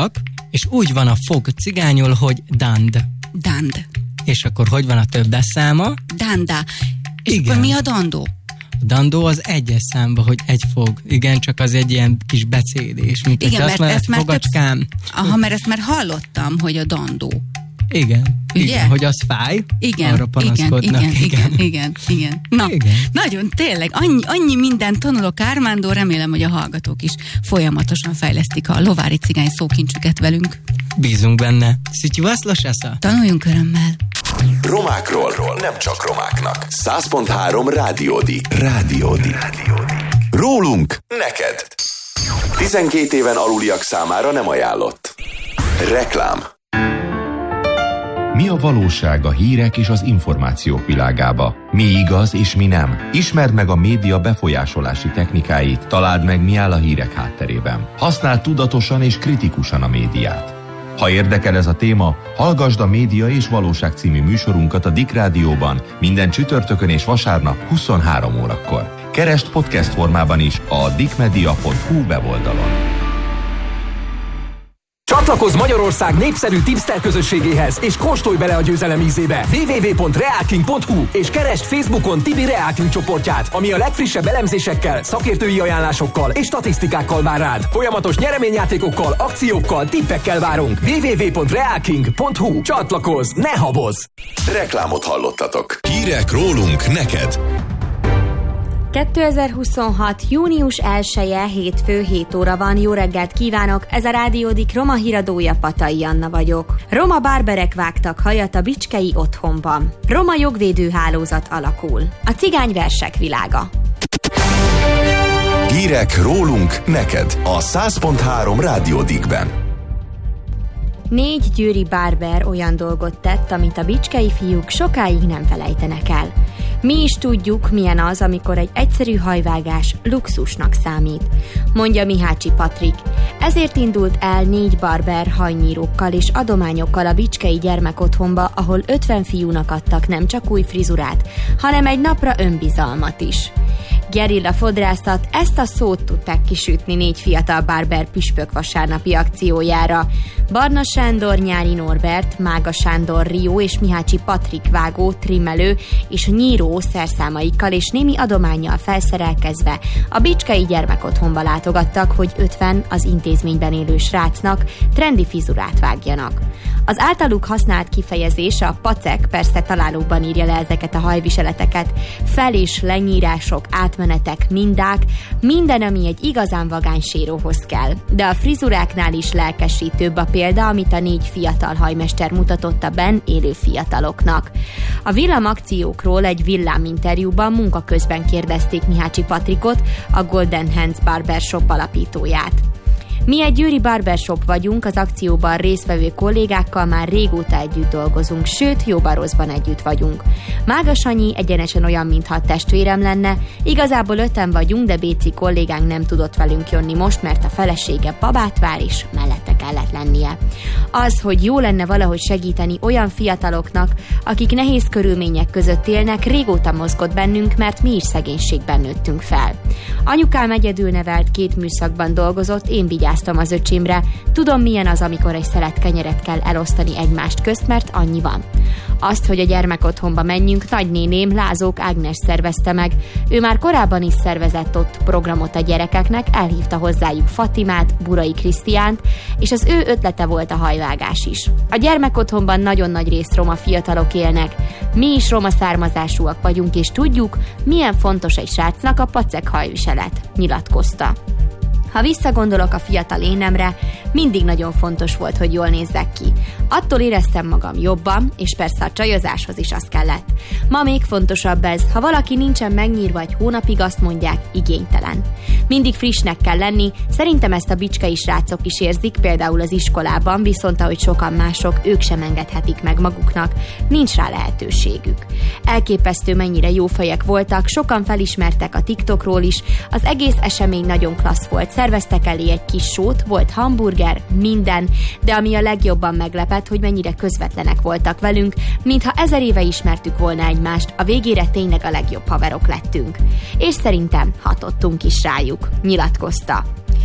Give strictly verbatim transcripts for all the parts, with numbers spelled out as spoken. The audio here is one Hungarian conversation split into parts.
vannak, és úgy van a fog cigányul, hogy dand. Dand. És akkor hogy van a többes száma? Danda. És Igen. akkor mi a dandó? A dandó az egyes számba, hogy egy fog. Igen, csak az egy ilyen kis becédés. Mint Igen, mert azt ezt már fogacskám. több... Aha, mert ezt már hallottam, hogy a dandó. Igen, Ugye? igen, hogy az fáj, Igen, arra panaszkodnak. igen, igen, igen, igen, igen. Na, igen. Nagyon, tényleg, annyi, annyi mindent tanulok, Ármándó, remélem, hogy a hallgatók is folyamatosan fejlesztik a lovári cigány szókincsüket velünk. Bízunk benne. Szityu vaszlos esza? Tanuljunk örömmel. Romákról, nem csak romáknak. száz pont három Rádiódi. Rádiódi. Rólunk neked. tizenkét éven aluliak számára nem ajánlott. Reklám. Mi a valóság a hírek és az információk világába? Mi igaz és mi nem? Ismerd meg a média befolyásolási technikáit, találd meg, mi áll a hírek hátterében. Használd tudatosan és kritikusan a médiát. Ha érdekel ez a téma, hallgasd a Média és Valóság című műsorunkat a Dick Rádióban minden csütörtökön és vasárnap huszonhárom órakor. Keresd podcast formában is a dickmedia pont hu weboldalon. Csatlakozz Magyarország népszerű tipster közösségéhez, és kóstolj bele a győzelem ízébe. double-u double-u double-u pont reálking pont hu és keresd Facebookon Tibi Reálking csoportját, ami a legfrissebb elemzésekkel, szakértői ajánlásokkal és statisztikákkal vár rád. Folyamatos nyereményjátékokkal, akciókkal, tippekkel várunk. double-u double-u double-u pont reálking pont hu. Csatlakozz, ne habozz! Reklámot hallottatok. Hírek rólunk neked. kétezer-huszonhat. június elseje, hétfő, hét óra van. Jó reggelt kívánok! Ez a Rádiódik Roma híradója, Patai Anna vagyok. Roma bárberek vágtak hajat a bicskei otthonban. Roma jogvédő hálózat alakul. A cigány versek világa. Hírek rólunk neked a száz pont három Rádiódikben. Négy győri bárber olyan dolgot tett, amit a bicskei fiúk sokáig nem felejtenek el. Mi is tudjuk, milyen az, amikor egy egyszerű hajvágás luxusnak számít, mondja Mihácsi Patrik. Ezért indult el négy barber hajnyírókkal és adományokkal a bicskei gyermekotthonba, ahol ötven fiúnak adtak nem csak új frizurát, hanem egy napra önbizalmat is. Gerilla fodrászat, ezt a szót tudták kisütni négy fiatal barber püspök vasárnapi akciójára. Barna Sándor, Nyári Norbert, Mága Sándor, Rio és Mihácsi Patrik vágó, trimmelő és nyíró szerszámaikkal és némi adománnyal felszerelkezve a bicskei gyermekotthonba látogattak, hogy ötven az intézményben élő srácnak trendi frizurát vágjanak. Az általuk használt kifejezés, a pacek, persze találóban írja le ezeket a hajviseleteket, fel- és lenyírások, átmenetek, mindák, minden, ami egy igazán vagány séróhoz kell. De a frizuráknál is lelkesítőbb a példa, amit a négy fiatal hajmester mutatott a benn élő fiataloknak. A villamakciókról egy villáminterjúban munka közben kérdezték Mihácsi Patrikot, a Golden Hands Barbershop alapítóját. Mi egy győri barbershop vagyunk, az akcióban résztvevő kollégákkal már régóta együtt dolgozunk, sőt, jóban rosszban együtt vagyunk. Mága Sanyi egyenesen olyan, mintha a testvérem lenne, igazából öten vagyunk, de Béci kollégánk nem tudott velünk jönni most, mert a felesége babát vár, és mellette kellett lennie. Az, hogy jó lenne valahogy segíteni olyan fiataloknak, akik nehéz körülmények között élnek, régóta mozgott bennünk, mert mi is szegénységben nőttünk fel. Anyukám egyedül nevelt, két műszakban dolgozott, én vigyáztam az öcsémre. Tudom, milyen az, amikor egy szelet kenyeret kell elosztani egymást közt, mert annyi van. Azt, hogy a gyermekotthonba menjünk, nagynéném, Lázók Ágnes szervezte meg. Ő már korábban is szervezett ott programot a gyerekeknek, elhívta hozzájuk Fatimát, Burai Krisztiánt, és az ő ötlete volt a hajvágás is. A gyermekotthonban nagyon nagy részt roma fiatalok élnek. Mi is roma származásúak vagyunk, és tudjuk, milyen fontos egy srácnak a pacek hajviselet, nyilatkozta. Ha visszagondolok a fiatal énemre, mindig nagyon fontos volt, hogy jól nézzek ki. Attól éreztem magam jobban, és persze a csajozáshoz is az kellett. Ma még fontosabb ez, ha valaki nincsen megnyírva egy hónapig, azt mondják, igénytelen. Mindig frissnek kell lenni, szerintem ezt a bicskei srácok is érzik, például az iskolában, viszont ahogy sokan mások, ők sem engedhetik meg maguknak, nincs rá lehetőségük. Elképesztő, mennyire jó fejek voltak, sokan felismertek a TikTokról is, az egész esemény nagyon klassz volt, szerveztek elé egy kis sót, volt hamburger, minden, de ami a legjobban meglepett, hogy mennyire közvetlenek voltak velünk, mintha ezer éve ismertük volna egymást, a végére tényleg a legjobb haverok lettünk. És szerintem hatottunk is rájuk, nyilatkozta.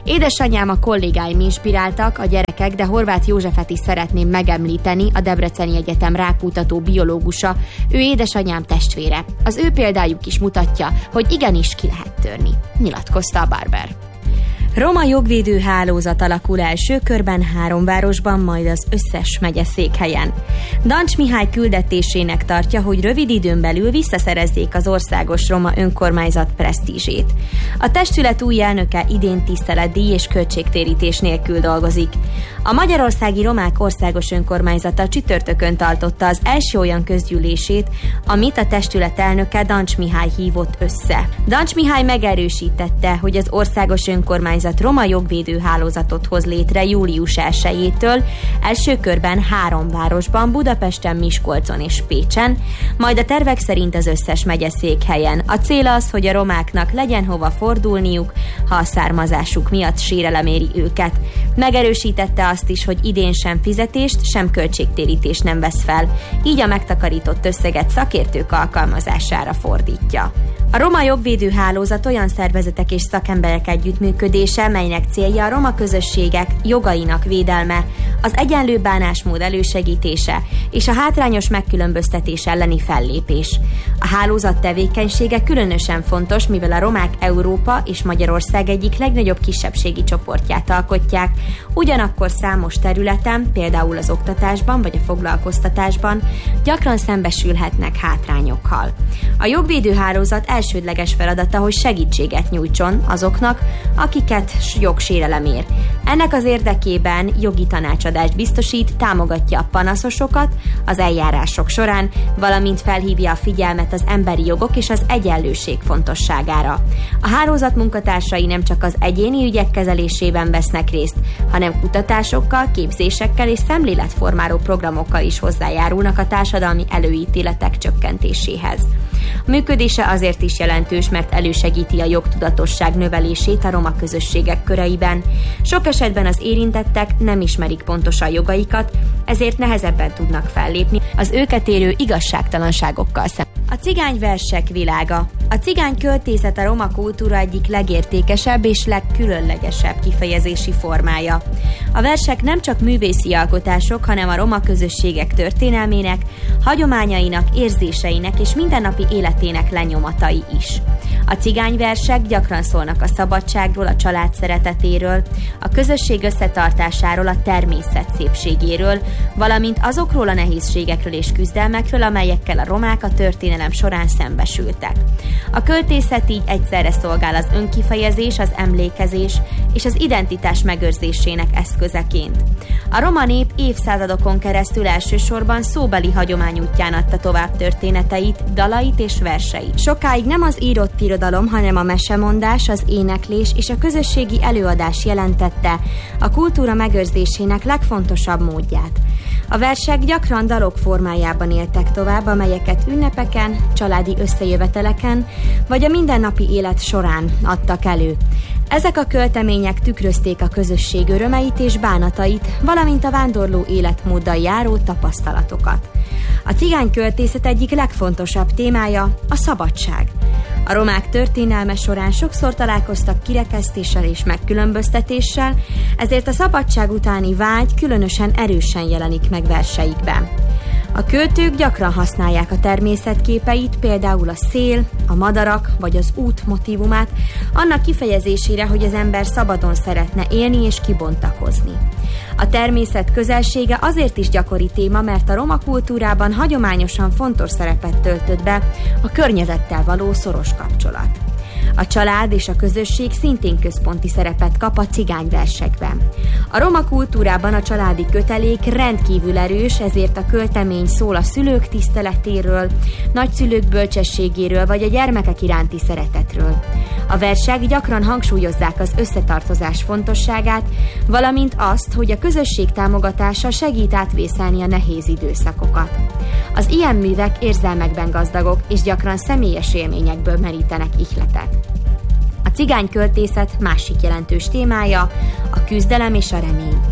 Édesanyám, a kollégáim inspiráltak, a gyerekek, de Horváth Józsefet is szeretném megemlíteni, a Debreceni Egyetem rákutató biológusa, ő édesanyám testvére. Az ő példájuk is mutatja, hogy igenis ki lehet törni, nyilatkozta a Barber. Roma jogvédő hálózat alakul első körben három városban, majd az összes megyeszékhelyen. Dancs Mihály küldetésének tartja, hogy rövid időn belül visszaszerezzék az országos roma önkormányzat presztízsét. A testület új elnöke idén tiszteletdíj és költségtérítés nélkül dolgozik. A Magyarországi Romák Országos Önkormányzata csütörtökön tartotta az első olyan közgyűlését, amit a testület elnöke Dancs Mihály hívott össze. Dancs Mihály megerősítette, hogy az országos önkormányzat roma jogvédő hálózatot hoz létre július elsejétől, első körben három városban, Budapesten, Miskolcon és Pécsen, majd a tervek szerint az összes megyeszékhelyen. A cél az, hogy a romáknak legyen hova fordulniuk, ha a származásuk miatt sérelem éri őket. Megerősítette azt is, hogy idén sem fizetést, sem költségtérítést nem vesz fel, így a megtakarított összeget szakértők alkalmazására fordítja. A roma jogvédő hálózat olyan szervezetek és szakemberek együttműködése, melynek célja a roma közösségek jogainak védelme, az egyenlő bánásmód elősegítése és a hátrányos megkülönböztetés elleni fellépés. A hálózat tevékenysége különösen fontos, mivel a romák Európa és Magyarország egyik legnagyobb kisebbségi csoportját alkotják, ugyanakkor számos területen, például az oktatásban vagy a foglalkoztatásban gyakran szembesülhetnek hátrányokkal. A jogvédő hálózat elsődleges feladata, hogy segítséget nyújtson azoknak, akiket jogsérelem ér. Ennek az érdekében jogi tanácsadást biztosít, támogatja a panaszosokat az eljárások során, valamint felhívja a figyelmet az emberi jogok és az egyenlőség fontosságára. A hálózat munkatársai nem csak az egyéni ügyek kezelésében vesznek részt, hanem kutatásokkal, képzésekkel és szemléletformáló programokkal is hozzájárulnak a társadalmi előítéletek csökkentéséhez. A működése azért is jelentős, mert elősegíti a jogtudatosság növelését a roma közösségek köreiben. Sok esetben az érintettek nem ismerik pontosan jogaikat, ezért nehezebben tudnak fellépni az őket érő igazságtalanságokkal szemben. A cigányversek világa. A cigány költészet a roma kultúra egyik legértékesebb és legkülönlegesebb kifejezési formája. A versek nem csak művészi alkotások, hanem a roma közösségek történelmének, hagyományainak, érzéseinek és mindennapi életének lenyomatai is. A cigányversek gyakran szólnak a szabadságról, a család szeretetéről, a közösség összetartásáról, a természet szépségéről, valamint azokról a nehézségekről és küzdelmekről, amelyekkel a romák a történelem során szembesültek. A költészet így egyszerre szolgál az önkifejezés, az emlékezés és az identitás megőrzésének eszközeként. A roma nép évszázadokon keresztül elsősorban szóbeli hagyomány útján adta tovább történeteit, dalait és verseit. Sokáig nem az írott irodalom, hanem a mesemondás, az éneklés és a közösségi előadás jelentette a kultúra megőrzésének legfontosabb módját. A versek gyakran dalok formájában éltek tovább, amelyeket ünnepeken, családi összejöveteleken vagy a mindennapi élet során adtak elő. Ezek a költemények tükrözték a közösség örömeit és bánatait, valamint a vándorló életmóddal járó tapasztalatokat. A cigányköltészet egyik legfontosabb témája a szabadság. A romák történelme során sokszor találkoztak kirekesztéssel és megkülönböztetéssel, ezért a szabadság utáni vágy különösen erősen jelenik meg verseikben. A költők gyakran használják a természetképeit, például a szél, a madarak vagy az út motívumát, annak kifejezésére, hogy az ember szabadon szeretne élni és kibontakozni. A természet közelsége azért is gyakori téma, mert a roma kultúrában hagyományosan fontos szerepet töltött be a környezettel való szoros kapcsolat. A család és a közösség szintén központi szerepet kap a cigányversekben. A roma kultúrában a családi kötelék rendkívül erős, ezért a költemény szól a szülők tiszteletéről, nagyszülők bölcsességéről vagy a gyermekek iránti szeretetről. A versek gyakran hangsúlyozzák az összetartozás fontosságát, valamint azt, hogy a közösség támogatása segít átvészelni a nehéz időszakokat. Az ilyen művek érzelmekben gazdagok és gyakran személyes élményekből merítenek ihletet. A cigányköltészet másik jelentős témája a küzdelem és a remény.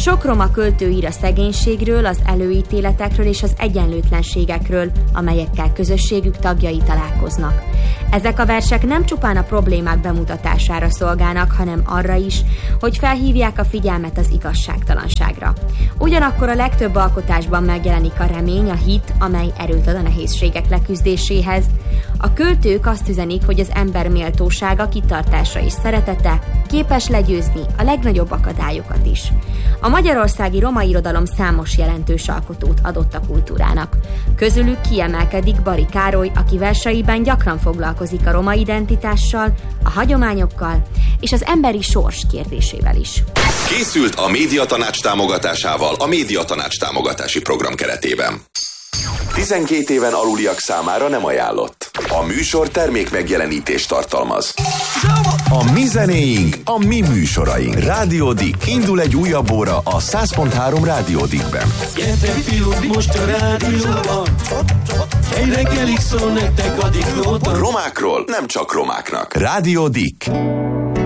Sok roma költő ír a szegénységről, az előítéletekről és az egyenlőtlenségekről, amelyekkel közösségük tagjai találkoznak. Ezek a versek nem csupán a problémák bemutatására szolgálnak, hanem arra is, hogy felhívják a figyelmet az igazságtalanságra. Ugyanakkor a legtöbb alkotásban megjelenik a remény, a hit, amely erőt ad a nehézségek leküzdéséhez. A költők azt üzenik, hogy az ember méltósága, kitartása és szeretete képes legyőzni a legnagyobb akadályokat is. A magyarországi roma irodalom számos jelentős alkotót adott a kultúrának. Közülük kiemelkedik Bari Károly, aki verseiben gyakran foglalkozik a roma identitással, a hagyományokkal és az emberi sors kérdésével is. Készült a Médiatanács támogatásával a Médiatanács támogatási program keretében. tizenkét éven aluliak számára nem ajánlott. A műsor termék megjelenítést tartalmaz. A mi zenéink, a mi műsoraink. Rádió Dick. Indul egy újabb óra a száz pont három Rádió Dickben. Gyertek fiúk, most a rádióban. Egy reggelig szól nektek a Dick Nóta. Romákról nem csak romáknak. Rádió Dick.